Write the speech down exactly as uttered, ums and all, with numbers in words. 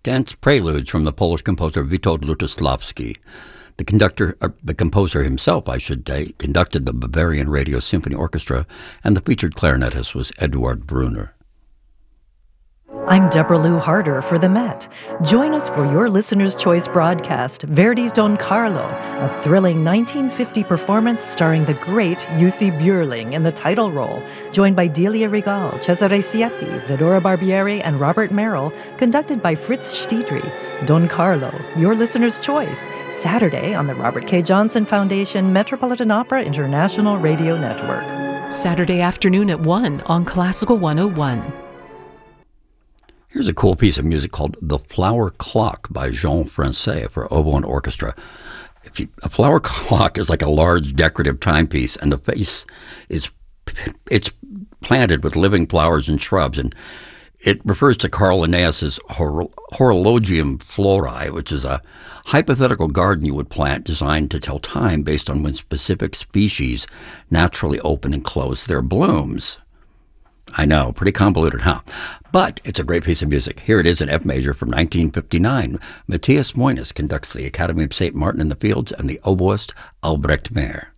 Dance Preludes from the Polish composer Witold Lutosławski. The conductor, or the composer himself, I should say, conducted the Bavarian Radio Symphony Orchestra, and the featured clarinetist was Eduard Brunner. I'm Deborah Lou Harder for the Met. Join us for your Listener's Choice broadcast, Verdi's Don Carlo, a thrilling nineteen fifty performance starring the great Jussi Björling in the title role, joined by Delia Regal, Cesare Siepi, Fedora Barbieri, and Robert Merrill, conducted by Fritz Stiedry. Don Carlo, your Listener's Choice, Saturday on the Robert K. Johnson Foundation Metropolitan Opera International Radio Network. Saturday afternoon at one on Classical one oh one. Here's a cool piece of music called The Flower Clock by Jean Francais for oboe and orchestra. If you, a flower clock is like a large decorative timepiece, and the face is it's planted with living flowers and shrubs, and it refers to Carl Linnaeus's Hor- Horologium Florae, which is a hypothetical garden you would plant designed to tell time based on when specific species naturally open and close their blooms. I know, pretty convoluted, huh? But it's a great piece of music. Here it is in F major from nineteen fifty-nine. Matthias Moynes conducts the Academy of Saint Martin in the Fields and the oboist Albrecht Meyer.